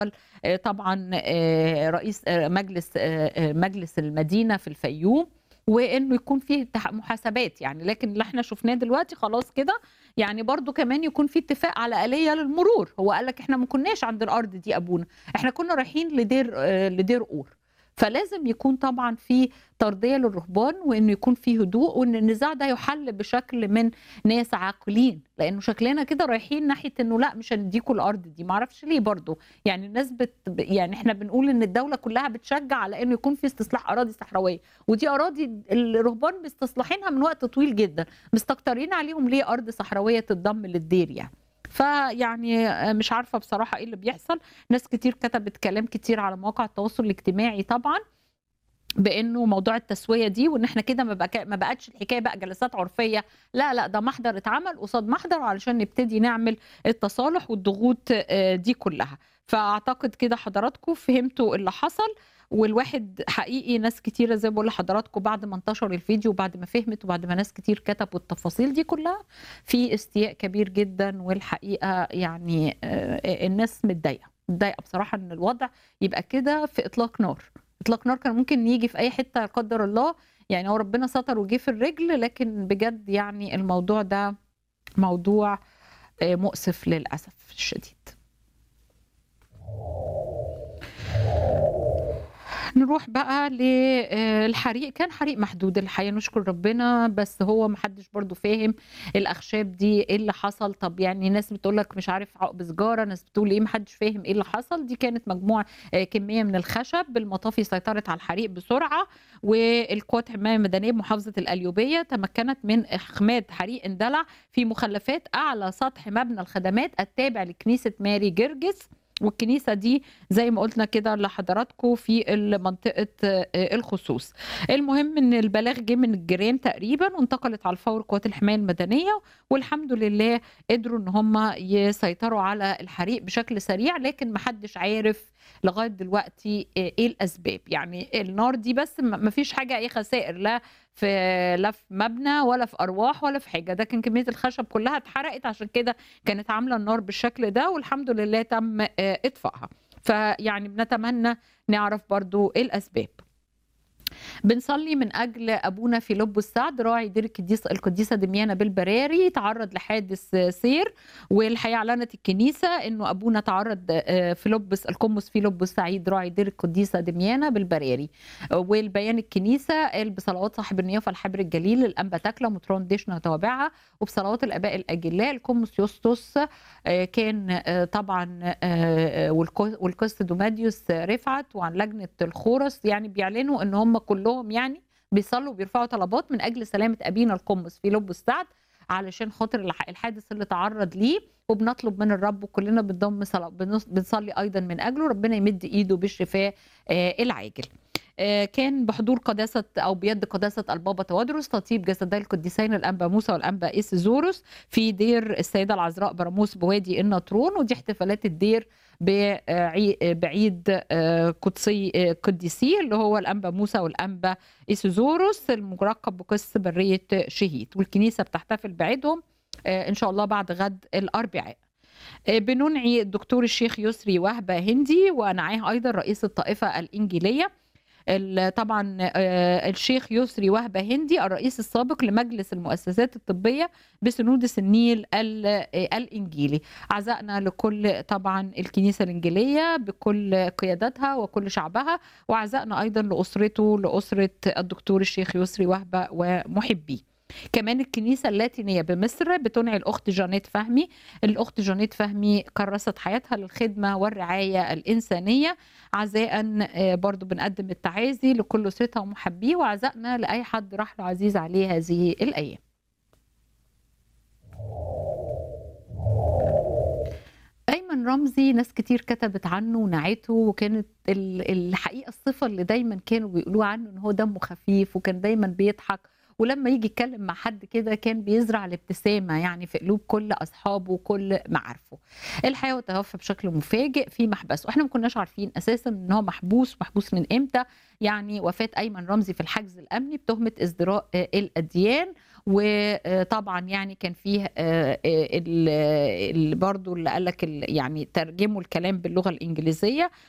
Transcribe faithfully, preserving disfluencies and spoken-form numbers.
آآ طبعًا آآ رئيس آآ مجلس آآ مجلس المدينة في الفيوم، وإنه يكون في تح محاسبات يعني، لكن اللي إحنا شُفناه دلوقتي خلاص كده، يعني برضه كمان يكون في اتفاق على آلية للمرور، هو قال لك إحنا ما كناش عند الأرض دي أبونا، إحنا كنا رايحين لدير آآ لدير اور، فلازم يكون طبعًا في ترضية للرهبان، وإنه يكون في هدوء، وإن النزاع ده يُحَل بشكل من ناس عاقلين، لإنه شكلنا كده رايحين ناحية إنه لأ مش هندّيكم الأرض دي، ما أعرفش ليه برضه، يعني الناس بت ب يعني إحنا بنقول إن الدولة كلّها بتشجّع على إنه يكون في استصلاح أراضي صحراوية، ودي أراضي الرهبان مستصلحينها من وقت طويل جدًا، مستكترين عليهم ليه أرض صحراوية تتضم للدير يعني. فيعني آآ مش عارفة بصراحة إيه اللي بيحصل، ناس كتير كتبت كلام كتير على مواقع التواصل الاجتماعي طبعًا، بإنه موضوع التسوية دي وإن إحنا كده ما بك ما بقتش الحكاية بقى جلسات عُرفية، لا، لأ، ده محضر اتعمل قصاد محضر علشان نبتدي نعمل التصالح والضغوط آآ دي كلّها. فأعتقد كده حضراتكم فهمتوا اللي حصل، والواحد حقيقي ناس كتيرة زي ما باقول لحضراتكم بعد ما انتشر الفيديو وبعد ما فهمت وبعد ما ناس كتير كتبوا التفاصيل دي كلّها، في استياء كبير جدًا والحقيقة يعني آآ الناس متضايقة، متضايقة بصراحة إن الوضع يبقى كده في إطلاق نار. إطلاق نار كان ممكن ييجي في أي حتة لا قدّر الله، يعني هو ربنا ستر وجه في الرجل، لكن بجد يعني الموضوع ده موضوع آآ مؤسف للأسف الشديد. نروح بقى ل آآ الحريق، كان حريق محدود الحقيقة نشكر ربنا، بس هو ما حدش برضه فاهم الأخشاب دي إيه اللي حصل، طب يعني ناس بتقول لك مش عارف عقب سيجارة، ناس بتقول إيه، ما حدش فاهم إيه اللي حصل، دي كانت مجموعة آآ كمية من الخشب، المطافي سيطرت على الحريق بسرعة، والقوات الحماية المدنية بمحافظة القليوبية تمكنت من إخماد حريق اندلع في مخلفات أعلى سطح مبنى الخدمات التابع لكنيسة ماري جرجس، والكنيسة دي زي ما قُلنا كده لحضراتكم في ال منطقة آآ الخصوص. المهم إن البلاغ جه من الجيران تقريبًا وانتقلت على الفور قوات الحماية المدنية، والحمد لله قدروا إن هم يسيطروا على الحريق بشكل سريع، لكن ما حدش عارف لغاية دلوقتي آآ إيه الأسباب، يعني النار دي بس ما ما فيش حاجة أي خسائر لا في لا في مبنى ولا في أرواح ولا في حاجة، ده كان كمية الخشب كلها اتحرقت عشان كده كانت عاملة النار بالشكل ده، والحمد لله تم آآ إطفائها. فيعني بنتمنى نعرف برضه إيه الأسباب. بنصلي من أجل أبونا فيلبس سعد راعي دير القديس القديسة دميانة بالبراري، تعرّض لحادث سير، والحقيقة أعلنت الكنيسة إنه أبونا تعرّض آآ فيلبس القمص فيلبس سعيد راعي دير القديسة دميانة بالبراري، والبيان الكنيسة قال بصلوات صاحب النيافة الحبر الجليل الأنبا تكلا مطران دشنا وتوابعها، وبصلوات الآباء الأجلاء القمص يسطس آآ كان آآ طبعًا آآ والق والقس دوماديوس رفعت، وعن لجنة الخورس، يعني بيعلنوا إن هم كلّهم يعني بيصلّوا وبيرفعوا طلبات من أجل سلامة أبينا القمص فيلبس سعد، علشان خاطر الح الحادث اللي تعرّض ليه، وبنطلب من الرب وكلّنا بنضم صلا بنص بنصلي أيضًا من أجله، ربنا يمد إيده بالشفاء آآ العاجل. آآ كان بحضور قداسة أو بيد قداسة البابا توادرس تطيب جسدي القديسين الأنبا موسى والأنبا إيسيزوروس في دير السيدة العذراء براموس بوادي النطرون، ودي احتفالات الدير بعي بعيد آآ قدسي آآ قديسيه اللي هو الأنبا موسى والأنبا إيسيزوروس المُلقب بقِس برية شهيد، والكنيسة بتحتفل بعيدهم آآ إن شاء الله بعد غد الأربعاء. آآ بنُنعي الدكتور الشيخ يسري وهبة هندي، ونعاه أيضًا رئيس الطائفة الإنجيلية. ال طبعًا آآ الشيخ يسري وهبة هندي الرئيس السابق لمجلس المؤسسات الطبية بسنودس النيل ال آآ الإنجيلي. عزائنا لكل طبعًا الكنيسة الإنجيلية بكل قياداتها وكل شعبها، وعزائنا أيضًا لأسرته، لأسرة الدكتور الشيخ يسري وهبة ومُحبيه. كمان الكنيسة اللاتينية بمصر بتُنعي الأخت جانيت فهمي، الأخت جانيت فهمي كرّست حياتها للخدمة والرعاية الإنسانية، عزاءً آآ برضه بنقدّم التعازي لكل أسرتها ومُحبيه، وعزائنا لأي حد رحله عزيز عليه هذه الأيام. أيمن رمزي ناس كتير كتبت عنه ونعته، وكانت ال الحقيقة الصفة اللي دايمًا كانوا بيقولوها عنه إن هو دمه خفيف، وكان دايمًا بيضحك، ولمّا ييجي يتكلم مع حد كده كان بيزرع الابتسامة يعني في قلوب كل أصحابه وكل معارفه. الحقيقة هو توفى بشكل مفاجئ في محبسه، إحنا ما كناش عارفين أساسًا إن هو محبوس، محبوس من إمتى، يعني وفاة أيمن رمزي في الحجز الأمني بتهمة ازدراء آآ الأديان، وطبعًا يعني كان فيه آآ ال ال برضه اللي قال لك ال يعني ترجموا الكلام باللغة الإنجليزية،